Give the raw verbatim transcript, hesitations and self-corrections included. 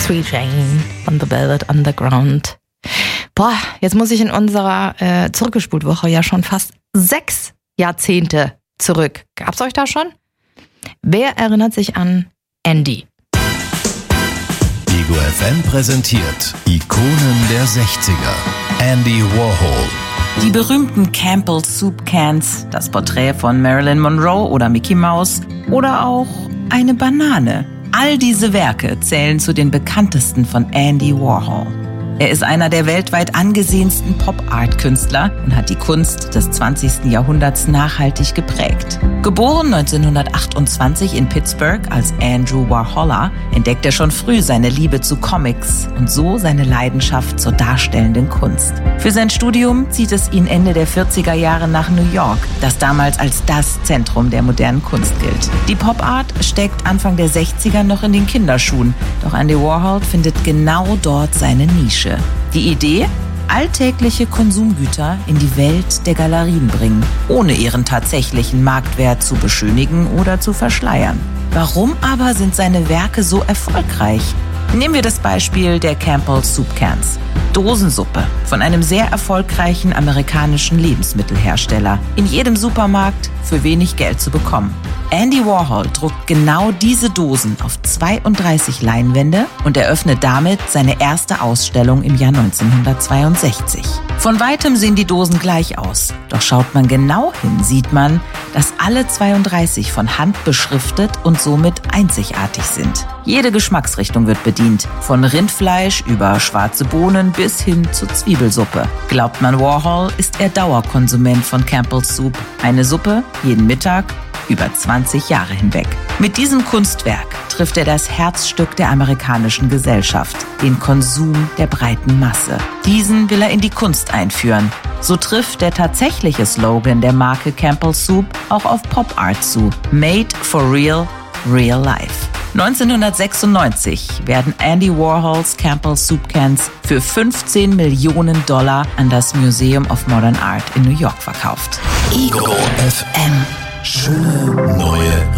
Sweet Jane von The Velvet Underground. Boah, jetzt muss ich in unserer äh, Zurückgespult-Woche ja schon fast sechs Jahrzehnte zurück. Gab's euch da schon? Wer erinnert sich an Andy? Ego F M präsentiert Ikonen der sechziger. Andy Warhol. Die berühmten Campbell Soup Cans, das Porträt von Marilyn Monroe oder Mickey Mouse oder auch eine Banane. All diese Werke zählen zu den bekanntesten von Andy Warhol. Er ist einer der weltweit angesehensten Pop-Art-Künstler und hat die Kunst des zwanzigsten Jahrhunderts nachhaltig geprägt. Geboren neunzehnhundertachtundzwanzig in Pittsburgh als Andrew Warhola, entdeckt er schon früh seine Liebe zu Comics und so seine Leidenschaft zur darstellenden Kunst. Für sein Studium zieht es ihn Ende der vierziger Jahre nach New York, das damals als das Zentrum der modernen Kunst gilt. Die Pop-Art steckt Anfang der sechziger noch in den Kinderschuhen, doch Andy Warhol findet genau dort seine Nische. Die Idee? Alltägliche Konsumgüter in die Welt der Galerien bringen, ohne ihren tatsächlichen Marktwert zu beschönigen oder zu verschleiern. Warum aber sind seine Werke so erfolgreich? Nehmen wir das Beispiel der Campbell Soup Cans. Dosensuppe von einem sehr erfolgreichen amerikanischen Lebensmittelhersteller. In jedem Supermarkt für wenig Geld zu bekommen. Andy Warhol druckt genau diese Dosen auf zweiunddreißig Leinwände und eröffnet damit seine erste Ausstellung im Jahr neunzehnhundertzweiundsechzig. Von weitem sehen die Dosen gleich aus. Doch schaut man genau hin, sieht man, dass alle zweiunddreißig von Hand beschriftet und somit einzigartig sind. Jede Geschmacksrichtung wird bedient, von Rindfleisch über schwarze Bohnen bis hin zur Zwiebelsuppe. Glaubt man Warhol, ist er Dauerkonsument von Campbell's Soup. Eine Suppe jeden Mittag, über zwanzig Jahre hinweg. Mit diesem Kunstwerk trifft er das Herzstück der amerikanischen Gesellschaft, den Konsum der breiten Masse. Diesen will er in die Kunst einführen. So trifft der tatsächliche Slogan der Marke Campbell's Soup auch auf Pop Art zu. Made for real, real life. neunzehnhundertsechsundneunzig werden Andy Warhols Campbell Soup Cans für fünfzehn Millionen Dollar an das Museum of Modern Art in New York verkauft. Ego F M. Schöne neue